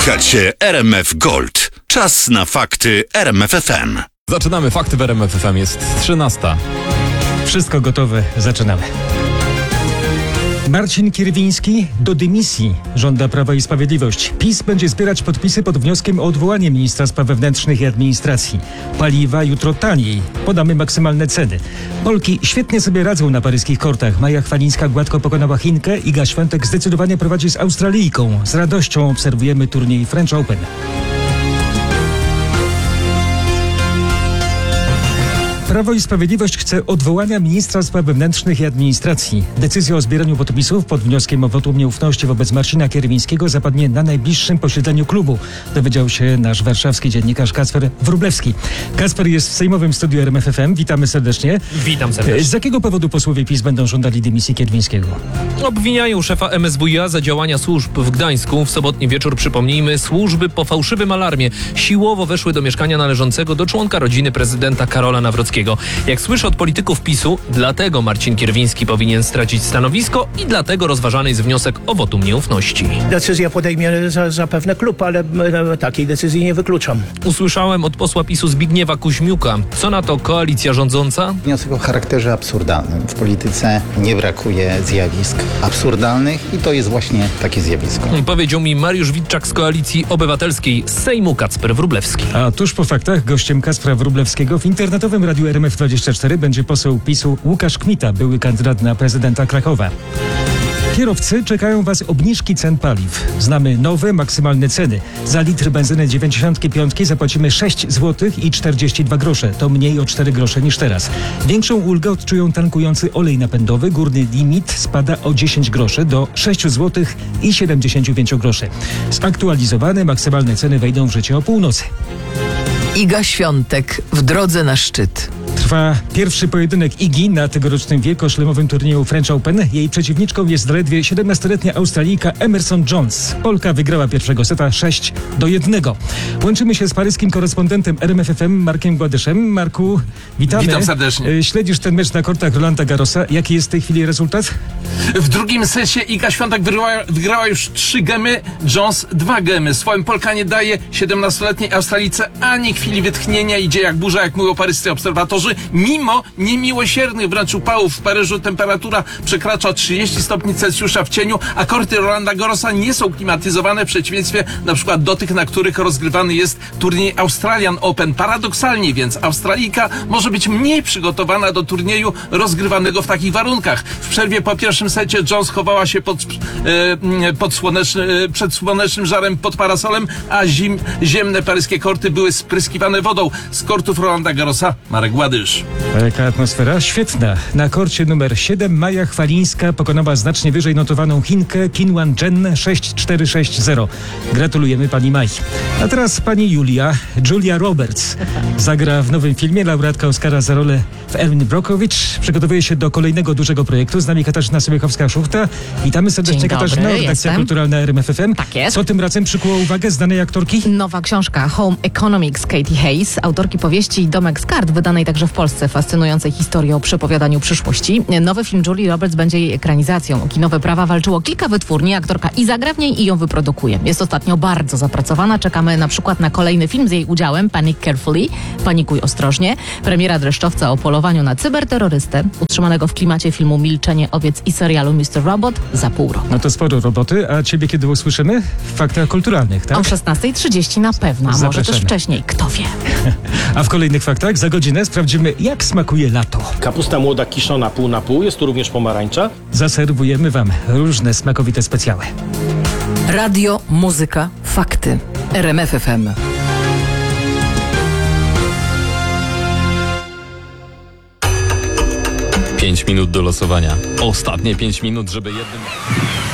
Słuchacie RMF Gold. Czas na fakty RMF FM. Zaczynamy fakty w RMF FM. Jest 13. Wszystko gotowe, zaczynamy. Marcin Kierwiński do dymisji żąda Prawa i Sprawiedliwość. PiS będzie zbierać podpisy pod wnioskiem o odwołanie ministra spraw wewnętrznych i administracji. Paliwa jutro taniej. Podamy maksymalne ceny. Polki świetnie sobie radzą na paryskich kortach. Maja Chwalińska gładko pokonała Chinkę. Iga Świątek zdecydowanie prowadzi z Australijką. Z radością obserwujemy turniej French Open. Prawo i Sprawiedliwość chce odwołania ministra spraw wewnętrznych i administracji. Decyzja o zbieraniu podpisów pod wnioskiem o wotum nieufności wobec Marcina Kierwińskiego zapadnie na najbliższym posiedzeniu klubu. Dowiedział się nasz warszawski dziennikarz Kacper Wróblewski. Kacper jest w sejmowym studiu RMF FM. Witamy serdecznie. Witam serdecznie. Z jakiego powodu posłowie PiS będą żądali dymisji Kierwińskiego? Obwiniają szefa MSWiA za działania służb w Gdańsku. W sobotni wieczór, przypomnijmy, służby po fałszywym alarmie siłowo weszły do mieszkania należącego do członka rodziny prezydenta Karola Nawrockiego. Jak słyszę od polityków PiS-u, dlatego Marcin Kierwiński powinien stracić stanowisko i dlatego rozważany jest wniosek o wotum nieufności. Decyzję podejmie zapewne klub, ale takiej decyzji nie wykluczam. Usłyszałem od posła PiS-u Zbigniewa Kuźmiuka. Co na to koalicja rządząca? Wniosek o charakterze absurdalnym. W polityce nie brakuje zjawisk absurdalnych i to jest właśnie takie zjawisko. Powiedział mi Mariusz Witczak z Koalicji Obywatelskiej z Sejmu Kacper Wróblewski. A tuż po faktach gościem Kacpra Wróblewskiego w internetowym radiu RMF24 będzie poseł PiS-u Łukasz Kmita, były kandydat na prezydenta Krakowa. Kierowcy czekają Was obniżki cen paliw. Znamy nowe, maksymalne ceny. Za litr benzyny 95 zapłacimy 6 zł i 42 grosze. To mniej o 4 grosze niż teraz. Większą ulgę odczują tankujący olej napędowy. Górny limit spada o 10 groszy do 6 zł i 75 groszy. Zaktualizowane maksymalne ceny wejdą w życie o północy. Iga Świątek w drodze na szczyt. Trwa pierwszy pojedynek Igi na tegorocznym wielkoszlemowym turnieju French Open. Jej przeciwniczką jest zaledwie 17-letnia Australijka Emerson Jones. Polka wygrała pierwszego seta 6-1. Łączymy się z paryskim korespondentem RMF FM Markiem Gładyszem. Marku, witamy. Witam serdecznie. Śledzisz ten mecz na kortach Rolanda Garrosa. Jaki jest w tej chwili rezultat? W drugim secie Iga Świątek wygrała już 3 gemy, Jones 2 gemy. Swoim Polka nie daje 17-letniej Australijce ani chwili wytchnienia. Idzie jak burza, jak mówią paryscy obserwatorzy. Mimo niemiłosiernych wręcz upałów w Paryżu temperatura przekracza 30 stopni Celsjusza w cieniu, a korty Rolanda Garrosa nie są klimatyzowane w przeciwieństwie na przykład do tych, na których rozgrywany jest turniej Australian Open. Paradoksalnie więc Australijka może być mniej przygotowana do turnieju rozgrywanego w takich warunkach. W przerwie po pierwszym secie Jones chowała się przed słonecznym żarem pod parasolem, a ziemne paryskie korty były spryskiwane wodą. Z kortów Rolanda Garrosa Marek Gładysz. Jaka atmosfera? Świetna. Na korcie numer 7 Maja Chwalińska pokonała znacznie wyżej notowaną Chinkę Qinwan Chen 6-4-6-0. Gratulujemy pani Mai. A teraz pani Julia Roberts. Zagra w nowym filmie. Laureatka Oscara za rolę w Erin Brockovich. Przygotowuje się do kolejnego dużego projektu. Z nami Katarzyna Sobiechowska-Szuchta. Witamy serdecznie. Dzień dobry, Katarzyna, redakcja kulturalna RMF FM. Tak jest. Co tym razem przykuło uwagę znanej aktorki? Nowa książka Home Economics Katie Hayes, autorki powieści Domek z kart, wydanej także w Polsce, fascynującej historii o przepowiadaniu przyszłości. Nowy film Julii Roberts będzie jej ekranizacją. O kinowe prawa walczyło kilka wytwórni. Aktorka i zagra w niej i ją wyprodukuje. Jest ostatnio bardzo zapracowana. Czekamy na przykład na kolejny film z jej udziałem, Panic Carefully, Panikuj ostrożnie. Premiera dreszczowca o polowaniu na cyberterrorystę, utrzymanego w klimacie filmu Milczenie owiec i serialu Mr. Robot za pół roku. No to sporo roboty. A ciebie kiedy usłyszymy? W faktach kulturalnych, tak? O 16:30 na pewno, a może też wcześniej, kto wie. A w kolejnych faktach za godzinę sprawdzimy, jak smakuje lato. Kapusta młoda kiszona pół na pół, jest tu również pomarańcza. Zaserwujemy Wam różne smakowite specjały. Radio, muzyka, fakty. RMF FM. Pięć minut do losowania. Ostatnie 5 minut, żeby jednym...